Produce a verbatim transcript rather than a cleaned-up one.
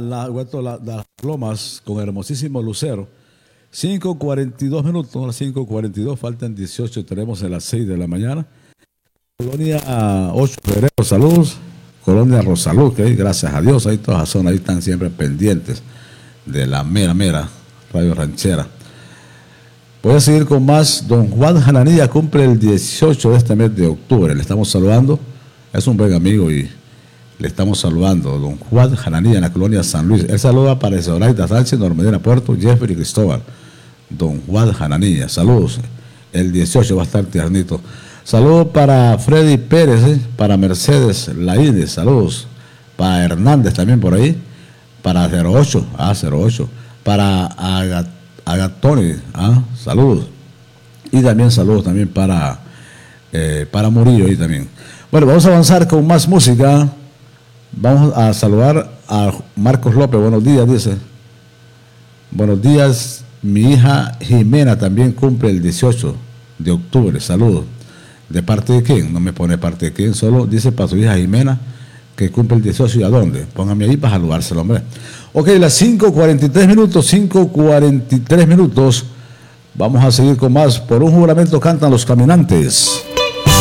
la, Huerto la, las Lomas con hermosísimo lucero. cinco cuarenta y dos minutos, las cinco cuarenta y dos, faltan dieciocho, tenemos en las seis de la mañana. Colonia ocho de febrero, saludos. Colonia Rosalud, que gracias a Dios, ahí todas las zonas ahí están siempre pendientes de la mera, mera radio ranchera. Voy a seguir con más. Don Juan Jananilla cumple el dieciocho de este mes de octubre. Le estamos saludando. Es un buen amigo y le estamos saludando. Don Juan Jananilla en la colonia San Luis. Él saluda para Zoraida Sánchez, Normandina Puerto, Jeffrey Cristóbal. Don Juan Jananilla. Saludos. El dieciocho va a estar tiernito. Saludos para Freddy Pérez, ¿eh? Para Mercedes Laínez. Saludos. Para Hernández también por ahí. Para cero ocho. Ah, cero ocho. Para Agat Agatoni, ¿ah? Saludos. Y también saludos también para, eh, para Murillo ahí también. Bueno, vamos a avanzar con más música. Vamos a saludar a Marcos López. Buenos días, dice. Buenos días, mi hija Jimena también cumple el dieciocho de octubre. Saludos. ¿De parte de quién? No me pone parte de quién, solo dice para su hija Jimena que cumple el dieciocho y a dónde. Póngame ahí para saludárselo, hombre. Ok, las cinco cuarenta y tres minutos, cinco cuarenta y tres minutos. Vamos a seguir con más. Por un juramento cantan los caminantes.